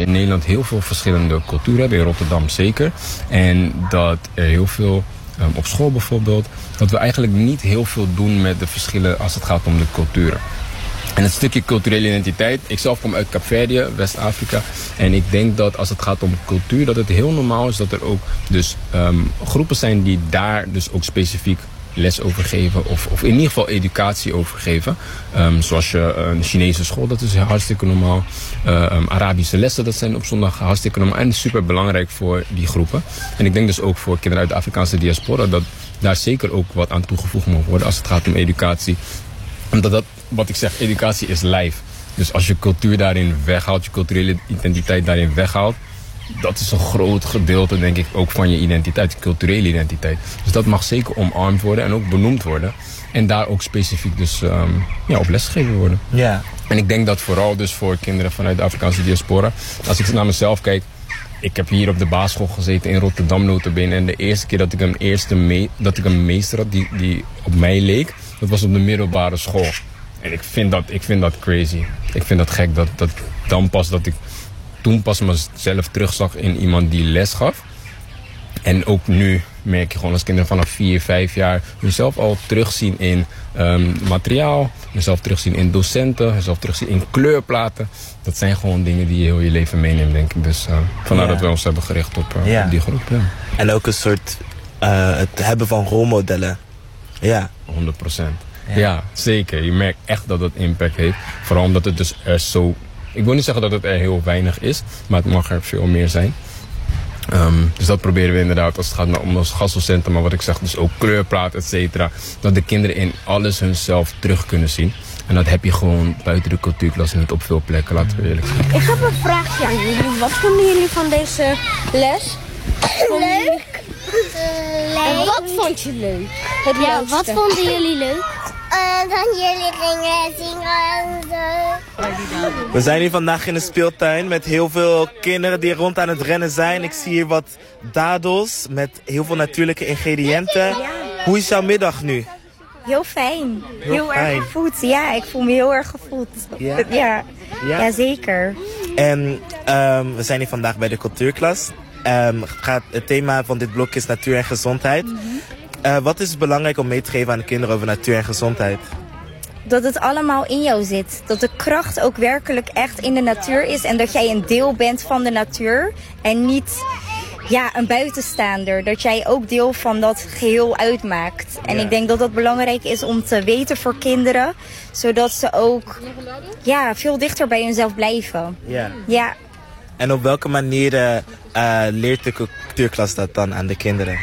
in Nederland heel veel verschillende culturen hebben, in Rotterdam zeker. En dat er heel veel, op school bijvoorbeeld, dat we eigenlijk niet heel veel doen met de verschillen als het gaat om de culturen. En het stukje culturele identiteit. Ik zelf kom uit Kaapverdië, West-Afrika. En ik denk dat als het gaat om cultuur, dat het heel normaal is dat er ook dus groepen zijn die daar dus ook specifiek les over geven. Of in ieder geval educatie over geven. Zoals een Chinese school, dat is hartstikke normaal. Arabische lessen, dat zijn op zondag hartstikke normaal. En super belangrijk voor die groepen. En ik denk dus ook voor kinderen uit de Afrikaanse diaspora dat daar zeker ook wat aan toegevoegd moet worden als het gaat om educatie. Omdat dat, wat ik zeg, educatie is lijf. Dus als je cultuur daarin weghaalt, je culturele identiteit daarin weghaalt, dat is een groot gedeelte, denk ik, ook van je identiteit, je culturele identiteit. Dus dat mag zeker omarmd worden en ook benoemd worden. En daar ook specifiek dus op les gegeven worden. Ja. En ik denk dat vooral dus voor kinderen vanuit de Afrikaanse diaspora, als ik naar mezelf kijk, ik heb hier op de basisschool gezeten in Rotterdam nota bene. En de eerste keer dat ik een meester had die op mij leek, dat was op de middelbare school. En ik vind dat crazy. Ik vind dat gek dat ik toen pas mezelf terugzag in iemand die les gaf. En ook nu merk je gewoon als kinderen vanaf 4, 5 jaar hunzelf al terugzien in materiaal, hunzelf terugzien in docenten, hunzelf terugzien in kleurplaten. Dat zijn gewoon dingen die je heel je leven meeneemt, denk ik. Dus vandaar dat we ons hebben gericht op die groep. Ja. En ook een soort het hebben van rolmodellen. Ja. 100%. Ja, zeker. Je merkt echt dat het impact heeft. Vooral omdat het dus er zo... Ik wil niet zeggen dat het er heel weinig is, maar het mag er veel meer zijn. Dus dat proberen we inderdaad als het gaat om onze gastdocenten, maar wat ik zeg, dus ook kleurplaat, et cetera. Dat de kinderen in alles hunzelf terug kunnen zien. En dat heb je gewoon buiten de cultuurklas niet op veel plekken, laten we eerlijk zijn. Ik heb een vraagje aan jullie. Wat vonden jullie van deze les? Leuk. En wat vond je leuk? Het Ja, leukste? wat vonden jullie leuk? Dat jullie gingen zingen en zo. We zijn hier vandaag in de speeltuin met heel veel kinderen die rond aan het rennen zijn. Ik zie hier wat dadels met heel veel natuurlijke ingrediënten. Hoe is jouw middag nu? Heel fijn. Heel fijn. erg gevoed. Ja, ik voel me heel erg gevoed. Ja? Ja, Ja? ja zeker. En we zijn hier vandaag bij de cultuurklas. Het thema van dit blok is natuur en gezondheid. Wat is belangrijk om mee te geven aan de kinderen over natuur en gezondheid? Dat het allemaal in jou zit. Dat de kracht ook werkelijk echt in de natuur is. En dat jij een deel bent van de natuur. En niet een buitenstaander. Dat jij ook deel van dat geheel uitmaakt. En ik denk dat dat belangrijk is om te weten voor kinderen. Zodat ze ook veel dichter bij hunzelf blijven. Ja. En op welke manier leert de cultuurklas dat dan aan de kinderen?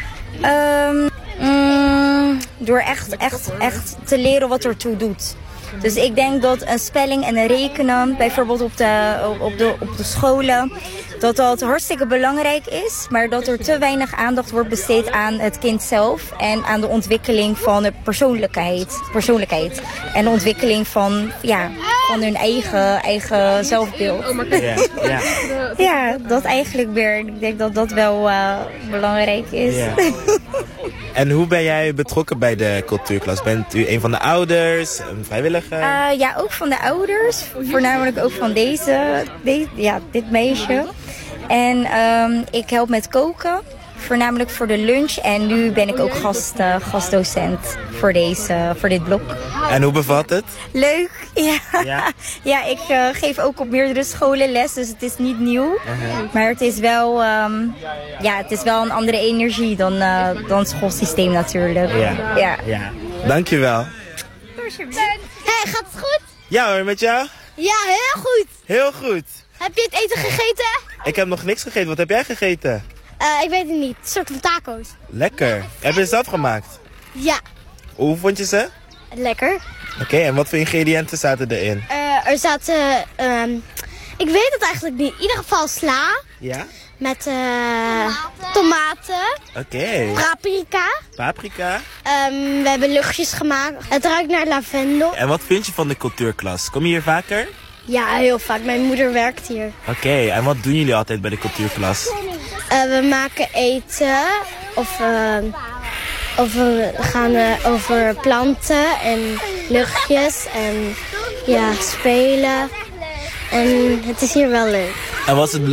Door echt te leren wat ertoe doet. Dus ik denk dat een spelling en een rekenen, bijvoorbeeld op de scholen, dat hartstikke belangrijk is. Maar dat er te weinig aandacht wordt besteed aan het kind zelf en aan de ontwikkeling van de persoonlijkheid. En de ontwikkeling van hun eigen zelfbeeld. Ja, dat eigenlijk weer. Ik denk dat dat wel belangrijk is. Ja. En hoe ben jij betrokken bij de cultuurklas? Bent u een van de ouders, een vrijwilliger? Ja, ook van de ouders. Voornamelijk ook van dit meisje. En ik help met koken. Voornamelijk voor de lunch. En nu ben ik ook gastdocent voor dit blok. En hoe bevalt het? Leuk, ja. Ja, ik geef ook op meerdere scholen les, dus het is niet nieuw. Maar het is wel, het is wel een andere energie dan het schoolsysteem natuurlijk. Ja. Dankjewel. Hey, gaat het goed? Ja hoor, met jou? Ja, heel goed. Heel goed. Heb je het eten gegeten? Ik heb nog niks gegeten. Wat heb jij gegeten? Ik weet het niet. Een soort van taco's. Lekker. Heb je het zelf gemaakt? Ja. Hoe vond je ze? Lekker. Oké, en wat voor ingrediënten zaten erin? Er zaten, ik weet het eigenlijk niet. In ieder geval sla. Ja? Met tomaten. Oké. Paprika. We hebben luchtjes gemaakt. Het ruikt naar lavendel. En wat vind je van de cultuurklas? Kom je hier vaker? Ja, heel vaak. Mijn moeder werkt hier. Oké, en wat doen jullie altijd bij de cultuurklas? We maken eten. Of we gaan over planten en luchtjes en spelen. En het is hier wel leuk. En was het